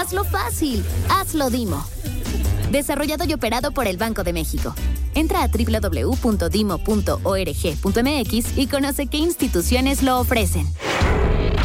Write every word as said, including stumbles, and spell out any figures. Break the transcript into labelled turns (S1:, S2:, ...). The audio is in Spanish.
S1: Hazlo fácil. Hazlo Dimo. Desarrollado y operado por el Banco de México. Entra a doble u doble u doble u punto dimo punto org punto m x y conoce qué instituciones lo ofrecen.